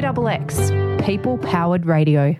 2XX, people-powered radio.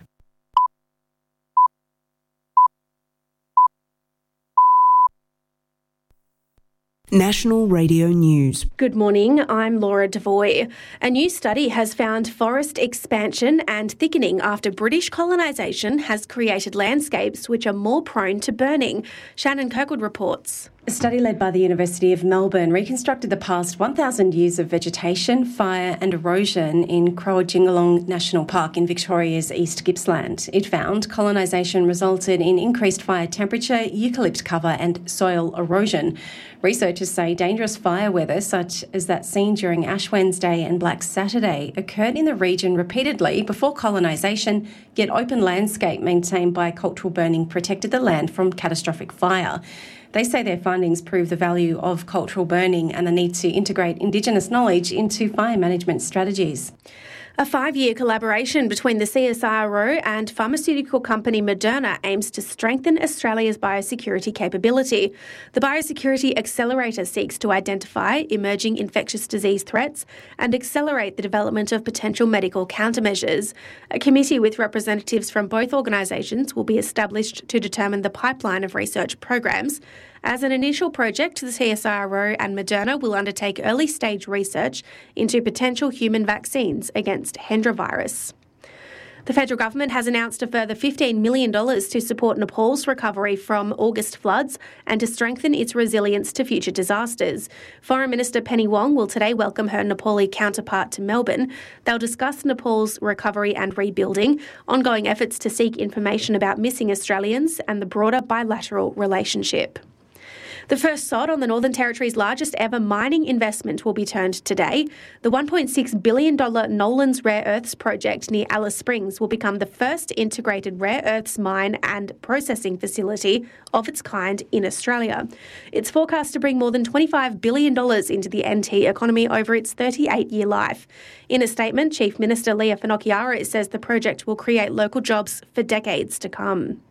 National Radio News. Good morning, I'm Laura Devoy. A new study has found forest expansion and thickening after British colonisation has created landscapes which are more prone to burning. Shannon Kirkwood reports. A study led by the University of Melbourne reconstructed the past 1,000 years of vegetation, fire and erosion in Croajingolong National Park in Victoria's East Gippsland. It found colonisation resulted in increased fire temperature, eucalypt cover and soil erosion. Researchers say dangerous fire weather, such as that seen during Ash Wednesday and Black Saturday, occurred in the region repeatedly before colonisation, yet open landscape maintained by cultural burning protected the land from catastrophic fire. They say their findings prove the value of cultural burning and the need to integrate Indigenous knowledge into fire management strategies. A 5-year collaboration between the CSIRO and pharmaceutical company Moderna aims to strengthen Australia's biosecurity capability. The Biosecurity Accelerator seeks to identify emerging infectious disease threats and accelerate the development of potential medical countermeasures. A committee with representatives from both organisations will be established to determine the pipeline of research programs. As an initial project, the CSIRO and Moderna will undertake early-stage research into potential human vaccines against Hendra virus. The federal government has announced a further $15 million to support Nepal's recovery from August floods and to strengthen its resilience to future disasters. Foreign Minister Penny Wong will today welcome her Nepali counterpart to Melbourne. They'll discuss Nepal's recovery and rebuilding, ongoing efforts to seek information about missing Australians and the broader bilateral relationship. The first sod on the Northern Territory's largest ever mining investment will be turned today. The $1.6 billion Nolans Rare Earths project near Alice Springs will become the first integrated rare earths mine and processing facility of its kind in Australia. It's forecast to bring more than $25 billion into the NT economy over its 38-year life. In a statement, Chief Minister Leah Finocchiaro says the project will create local jobs for decades to come.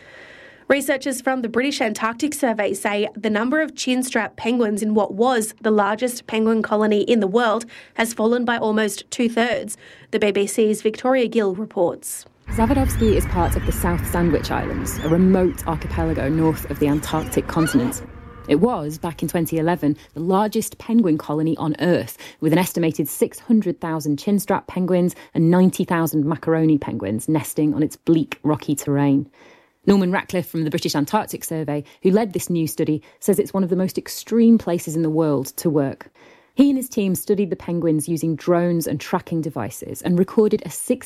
Researchers from the British Antarctic Survey say the number of chinstrap penguins in what was the largest penguin colony in the world has fallen by almost two-thirds. The BBC's Victoria Gill reports. Zavadovsky is part of the South Sandwich Islands, a remote archipelago north of the Antarctic continent. It was, back in 2011, the largest penguin colony on Earth, with an estimated 600,000 chinstrap penguins and 90,000 macaroni penguins nesting on its bleak, rocky terrain. Norman Ratcliffe from the British Antarctic Survey, who led this new study, says it's one of the most extreme places in the world to work. He and his team studied the penguins using drones and tracking devices and recorded a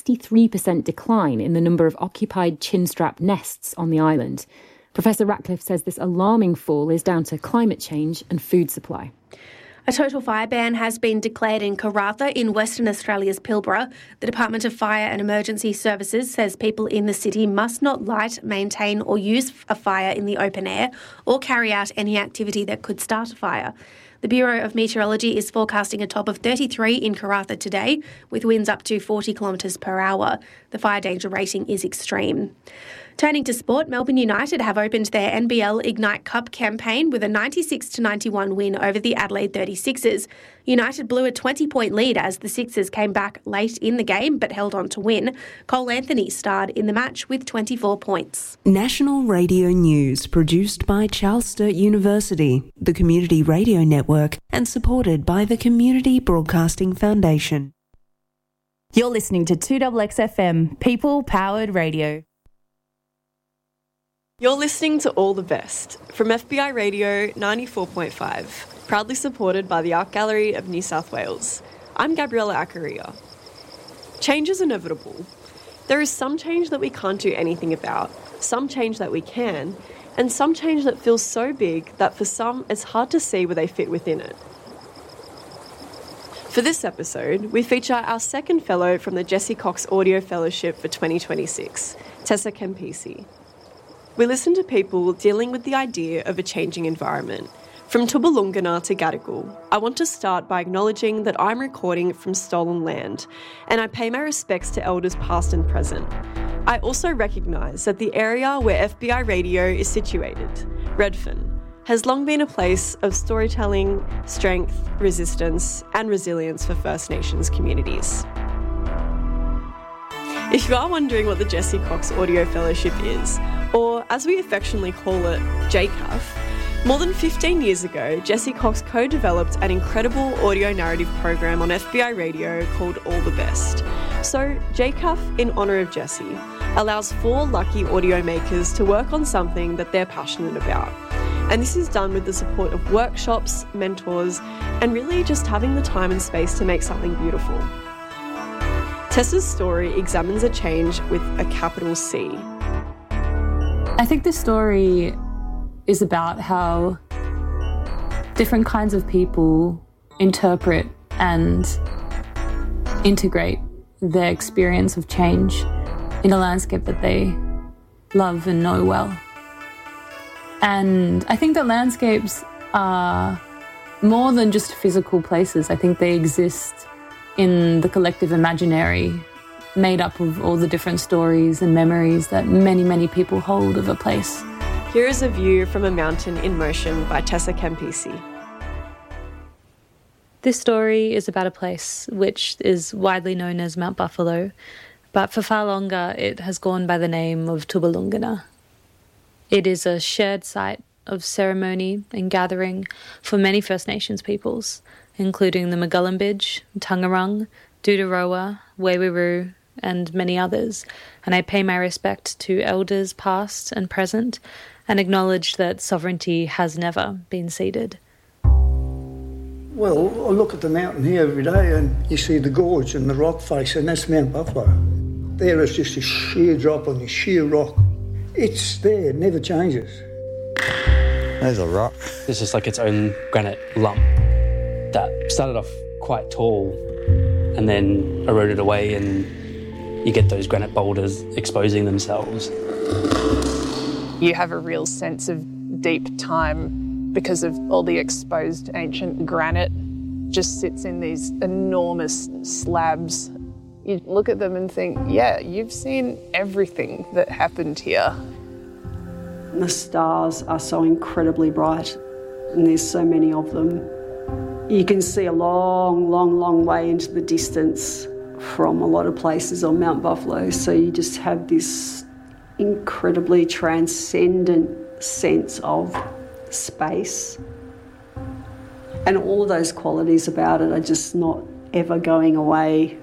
63% decline in the number of occupied chinstrap nests on the island. Professor Ratcliffe says this alarming fall is down to climate change and food supply. A total fire ban has been declared in Karratha in Western Australia's Pilbara. The Department of Fire and Emergency Services says people in the city must not light, maintain or use a fire in the open air or carry out any activity that could start a fire. The Bureau of Meteorology is forecasting a top of 33 in Karratha today, with winds up to 40 kilometres per hour. The fire danger rating is extreme. Turning to sport, Melbourne United have opened their NBL Ignite Cup campaign with a 96-91 win over the Adelaide 36ers. United blew a 20-point lead as the Sixers came back late in the game but held on to win. Cole Anthony starred in the match with 24 points. National Radio News, produced by Charles Sturt University, the Community Radio Network, and supported by the Community Broadcasting Foundation. You're listening to 2XX, people-powered radio. You're listening to All the Best from FBI Radio 94.5, proudly supported by the Art Gallery of New South Wales. I'm Gabriella Accaria. Change is inevitable. There is some change that we can't do anything about, some change that we can, and some change that feels so big that for some it's hard to see where they fit within it. For this episode, we feature our second fellow from the Jesse Cox Audio Fellowship for 2026, Tessa Kempisi. We listen to people dealing with the idea of a changing environment. From Tooboolongana to Gadigal, I want to start by acknowledging that I'm recording from stolen land, and I pay my respects to elders past and present. I also recognise that the area where FBI Radio is situated, Redfern, has long been a place of storytelling, strength, resistance, and resilience for First Nations communities. If you are wondering what the Jesse Cox Audio Fellowship is, or as we affectionately call it, JCAF, more than 15 years ago, Jesse Cox co-developed an incredible audio narrative program on FBI radio called All the Best. So JCAF, in honour of Jesse, allows 4 lucky audio makers to work on something that they're passionate about. And this is done with the support of workshops, mentors, and really just having the time and space to make something beautiful. Tessa's story examines a change with a capital C. I think this story is about how different kinds of people interpret and integrate their experience of change in a landscape that they love and know well. And I think that landscapes are more than just physical places. I think they exist in the collective imaginary, made up of all the different stories and memories that many, many people hold of a place. Here is a view from a mountain in motion by Tessa Campisi. This story is about a place which is widely known as Mount Buffalo, but for far longer it has gone by the name of Tooboolongina. It is a shared site of ceremony and gathering for many First Nations peoples, including the Magullumbidge, Tangarung, Doodarowa, Weewaroo, and many others, and I pay my respect to elders past and present and acknowledge that sovereignty has never been ceded. Well, I look at the mountain here every day and you see the gorge and the rock face, and that's Mount Buffalo. There is just a sheer drop on this sheer rock. It's there, it never changes. There's a rock. It's just like its own granite lump that started off quite tall and then eroded away, and you get those granite boulders exposing themselves. You have a real sense of deep time because of all the exposed ancient granite just sits in these enormous slabs. You look at them and think, yeah, you've seen everything that happened here. The stars are so incredibly bright and there's so many of them. You can see a long, long, long way into the distance from a lot of places on Mount Buffalo, so you just have this incredibly transcendent sense of space. And all of those qualities about it are just not ever going away.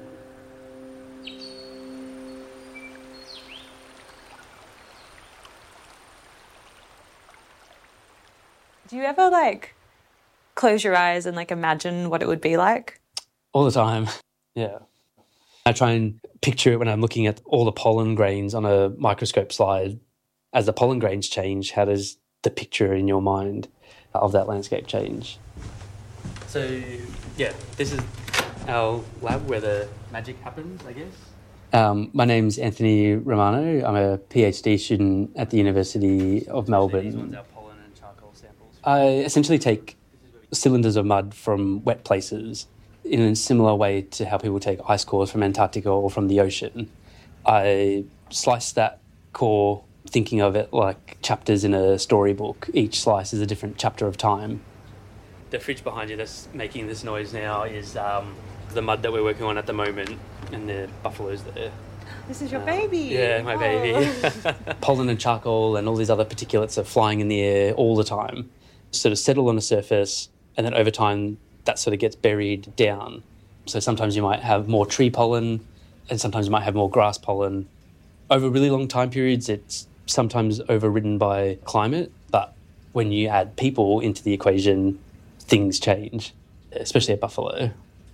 Do you ever close your eyes and imagine what it would be like? All the time, yeah. I try and picture it when I'm looking at all the pollen grains on a microscope slide. As the pollen grains change, how does the picture in your mind of that landscape change? So, yeah, this is our lab where the magic happens, I guess. My name's Anthony Romano. I'm a PhD student at the University of Melbourne. So these ones are pollen and charcoal samples. I essentially take cylinders of mud from wet places in a similar way to how people take ice cores from Antarctica or from the ocean. I slice that core thinking of it like chapters in a storybook. Each slice is a different chapter of time. The fridge behind you that's making this noise now is the mud that we're working on at the moment, and the buffaloes there. This is your baby. Yeah, my baby. Pollen and charcoal and all these other particulates are flying in the air all the time, sort of settle on the surface, and then over time that sort of gets buried down. So sometimes you might have more tree pollen and sometimes you might have more grass pollen. Over really long time periods, it's sometimes overridden by climate, but when you add people into the equation, things change, especially at Buffalo.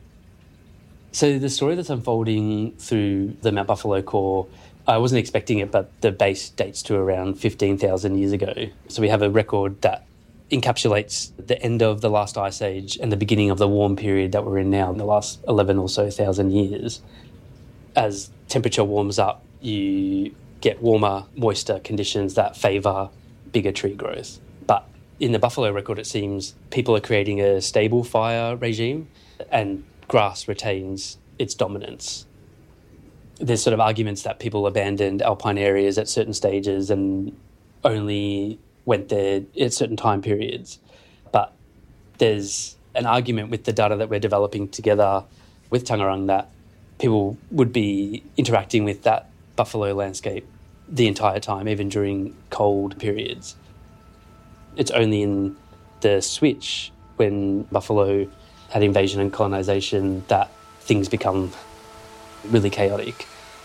So the story that's unfolding through the Mount Buffalo core, I wasn't expecting it, but the base dates to around 15,000 years ago. So we have a record that encapsulates the end of the last ice age and the beginning of the warm period that we're in now in the last 11 or so thousand years. As temperature warms up, you get warmer, moister conditions that favour bigger tree growth. But in the Buffalo record, it seems people are creating a stable fire regime and grass retains its dominance. There's sort of arguments that people abandoned alpine areas at certain stages and only went there at certain time periods. But there's an argument with the data that we're developing together with Tangarung that people would be interacting with that buffalo landscape the entire time, even during cold periods. It's only in the switch, when buffalo had invasion and colonisation, that things become really chaotic.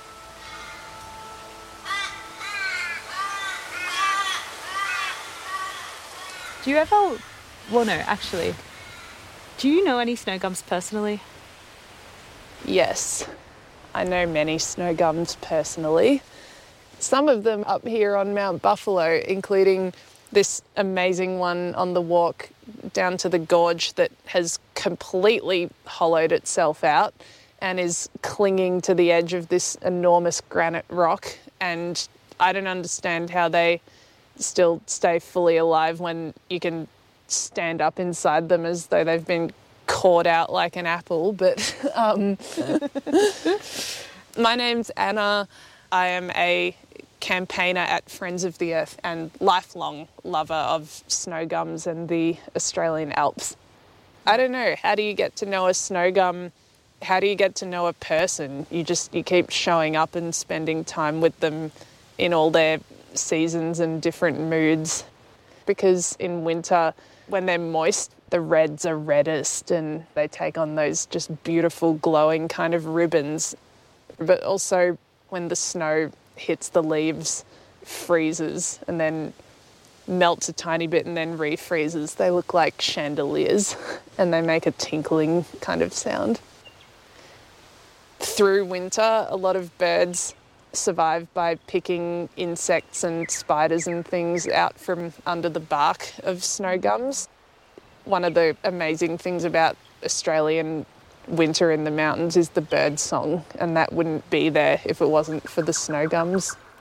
Do you ever... Well, no, actually. Do you know any snow gums personally? Yes, I know many snow gums personally. Some of them up here on Mount Buffalo, including this amazing one on the walk down to the gorge that has completely hollowed itself out and is clinging to the edge of this enormous granite rock. And I don't understand how they still stay fully alive when you can stand up inside them as though they've been caught out like an apple. But my name's Anna. I am a campaigner at Friends of the Earth and lifelong lover of snow gums and the Australian Alps. I don't know, how do you get to know a snow gum? How do you get to know a person? You keep showing up and spending time with them in all their seasons and different moods. Because in winter, when they're moist, the reds are reddest and they take on those just beautiful glowing kind of ribbons. But also when the snow hits the leaves, freezes and then melts a tiny bit and then refreezes, they look like chandeliers and they make a tinkling kind of sound. Through winter, a lot of birds survive by picking insects and spiders and things out from under the bark of snow gums. One of the amazing things about Australian winter in the mountains is the bird song, and that wouldn't be there if it wasn't for the snow gums.